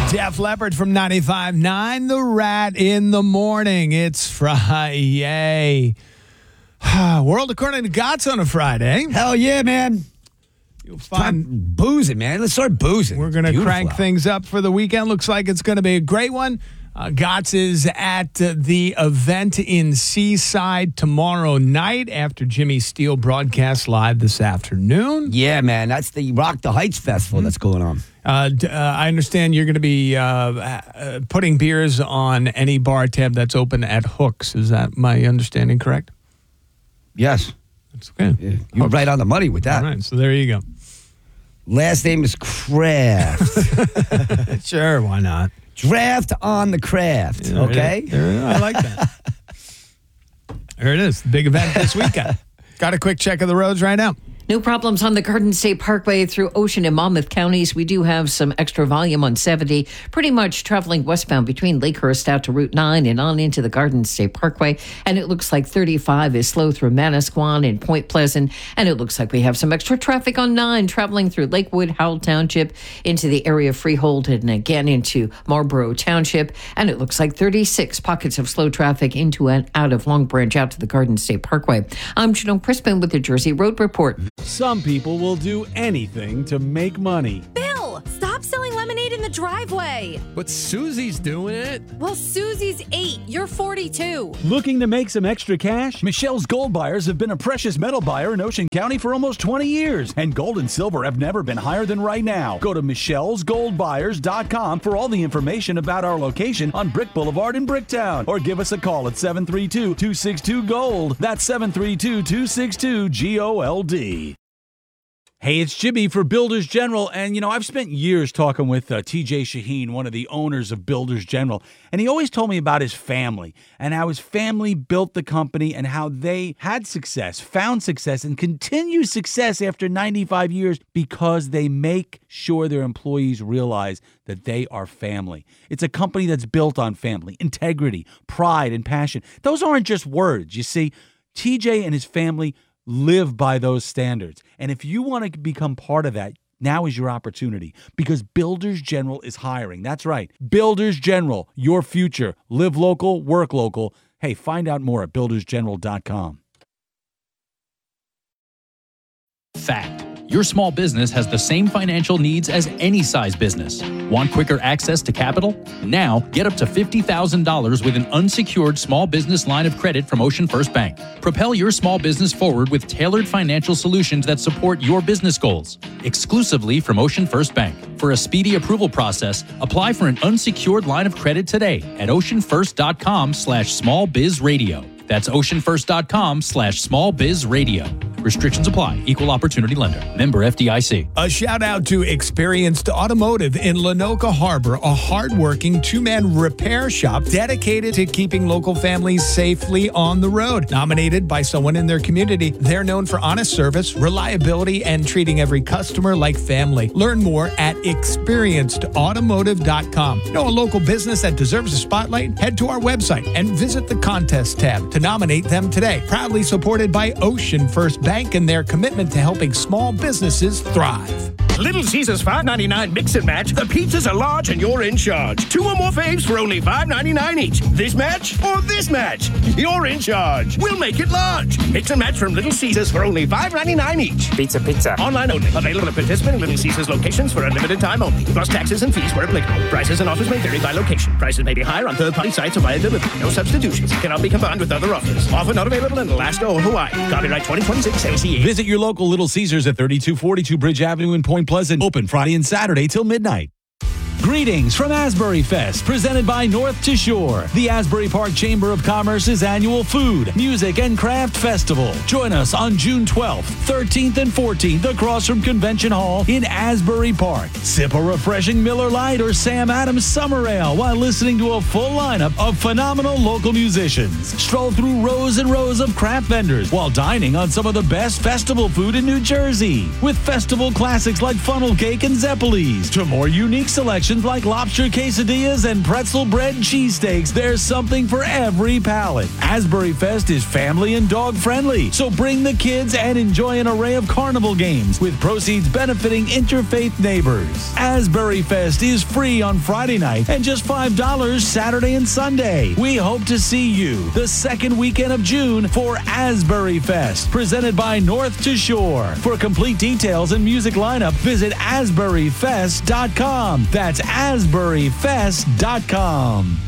Def Leppard from 95.9, The Rat in the Morning. It's Friday. World According to God's on a Friday. Hell yeah, man. You'll find boozing, man. Let's start boozing. We're going to crank things up for the weekend. Looks like it's going to be a great one. Gotts is at the event in Seaside tomorrow night after Jimmy Steele broadcasts live this afternoon. Yeah, man. That's the Rock the Heights Festival that's going on. I understand you're going to be putting beers on any bar tab that's open at Hooks. Is that my understanding correct? Yes. That's okay. Yeah, you're right on the money with that. All right, so there you go. Last name is Kraft. Sure, why not? Draft on the craft, Yeah, okay? I like that. There it is, the big event this weekend. Got a quick check of the roads right now. No problems on the Garden State Parkway through Ocean and Monmouth counties. We do have some extra volume on 70, pretty much traveling westbound between Lakehurst out to Route 9 and on into the Garden State Parkway. And it looks like 35 is slow through Manasquan and Point Pleasant. And it looks like we have some extra traffic on 9 traveling through Lakewood, Howell Township into the area of Freehold and again into Marlborough Township. And it looks like 36 pockets of slow traffic into and out of Long Branch out to the Garden State Parkway. I'm Janelle Crispin with the Jersey Road Report. Some people will do anything to make money. Bill, stop selling lemonade in the driveway. But Susie's doing it. Well, Susie's 8. You're 42. Looking to make some extra cash? Michelle's Gold Buyers have been a precious metal buyer in Ocean County for almost 20 years, and gold and silver have never been higher than right now. Go to michellesgoldbuyers.com for all the information about our location on Brick Boulevard in Bricktown, or give us a call at 732-262-GOLD. That's 732-262-GOLD. Hey, it's Jimmy for Builders General, and I've spent years talking with TJ Shaheen, one of the owners of Builders General, and he always told me about his family and how his family built the company and how they had success, found success, and continue success after 95 years because they make sure their employees realize that they are family. It's a company that's built on family, integrity, pride, and passion. Those aren't just words. You see, TJ and his family live by those standards. And if you want to become part of that, now is your opportunity, because Builders General is hiring. That's right. Builders General, your future. Live local, work local. Hey, find out more at buildersgeneral.com. Fact. Your small business has the same financial needs as any size business. Want quicker access to capital? Now, get up to $50,000 with an unsecured small business line of credit from Ocean First Bank. Propel your small business forward with tailored financial solutions that support your business goals. Exclusively from Ocean First Bank. For a speedy approval process, apply for an unsecured line of credit today at oceanfirst.com/smallbizradio. That's oceanfirst.com/smallbizradio. Restrictions apply. Equal opportunity lender. Member FDIC. A shout out to Experienced Automotive in Lenoka Harbor, a hardworking two-man repair shop dedicated to keeping local families safely on the road. Nominated by someone in their community, they're known for honest service, reliability, and treating every customer like family. Learn more at experiencedautomotive.com. Know a local business that deserves a spotlight? Head to our website and visit the contest tab to nominate them today. Proudly supported by Ocean First Bank and their commitment to helping small businesses thrive. Little Caesars $5.99 mix and match. The pizzas are large and you're in charge. 2 or more faves for only $5.99 each. This match or this match? You're in charge. We'll make it large. Mix and match from Little Caesars for only $5.99 each. Pizza. Online only. Available at participating Little Caesars locations for a limited time only. Plus taxes and fees where applicable. Prices and offers may vary by location. Prices may be higher on third-party sites or via delivery. No substitutions. Cannot be combined with other offers. Offer not available in Alaska or Hawaii. Copyright 2026 ACA. Visit your local Little Caesars at 3242 Bridge Avenue in Point Pleasant. Open Friday and Saturday till midnight. Greetings from Asbury Fest, presented by North to Shore, the Asbury Park Chamber of Commerce's annual food, music, and craft festival. Join us on June 12th, 13th, and 14th across from Convention Hall in Asbury Park. Sip a refreshing Miller Lite or Sam Adams Summer Ale while listening to a full lineup of phenomenal local musicians. Stroll through rows and rows of craft vendors while dining on some of the best festival food in New Jersey, with festival classics like funnel cake and Zeppelis, to more unique selections options like lobster quesadillas and pretzel bread cheesesteaks, there's something for every palate. Asbury Fest is family and dog friendly, so bring the kids and enjoy an array of carnival games with proceeds benefiting interfaith neighbors. Asbury Fest is free on Friday night and just $5 Saturday and Sunday. We hope to see you the second weekend of June for Asbury Fest, presented by North to Shore. For complete details and music lineup, visit asburyfest.com. That's asburyfest.com.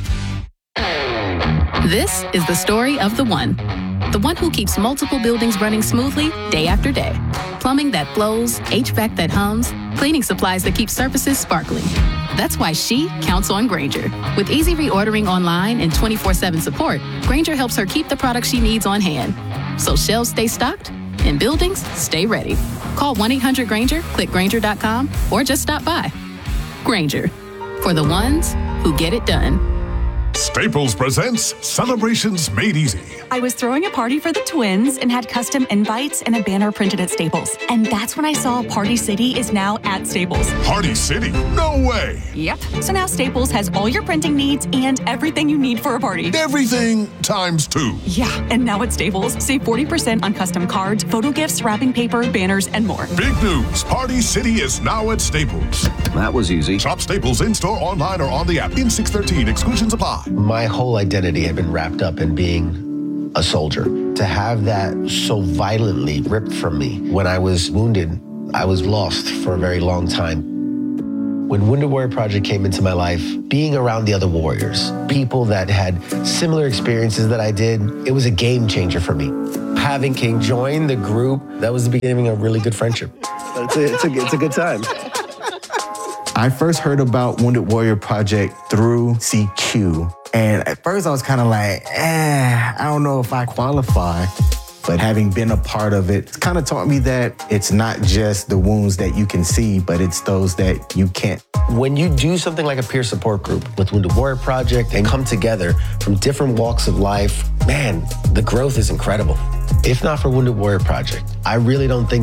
This is the story of the one who keeps multiple buildings running smoothly day after day. Plumbing that flows, HVAC that hums, cleaning supplies that keep surfaces sparkling. That's why she counts on Grainger. With easy reordering online and 24/7 support, Grainger helps her keep the products she needs on hand. So shelves stay stocked and buildings stay ready. Call 1-800-GRAINGER, click Grainger.com, or just stop by. Grainger, for the ones who get it done. Staples presents Celebrations Made Easy. I was throwing a party for the twins and had custom invites and a banner printed at Staples. And that's when I saw Party City is now at Staples. Party City? No way! Yep. So now Staples has all your printing needs and everything you need for a party. Everything times 2. Yeah, and now at Staples, save 40% on custom cards, photo gifts, wrapping paper, banners, and more. Big news! Party City is now at Staples. That was easy. Shop Staples in-store, online, or on the app. In 613, exclusions apply. My whole identity had been wrapped up in being a soldier. To have that so violently ripped from me when I was wounded, I was lost for a very long time. When Wounded Warrior Project came into my life, being around the other warriors, people that had similar experiences that I did, it was a game changer for me. Having King join the group, that was the beginning of a really good friendship. It's a good time. I first heard about Wounded Warrior Project through CQ. And at first I was kind of like, I don't know if I qualify. But having been a part of it, it's kind of taught me that it's not just the wounds that you can see, but it's those that you can't. When you do something like a peer support group with Wounded Warrior Project and come together from different walks of life, man, the growth is incredible. If not for Wounded Warrior Project, I really don't think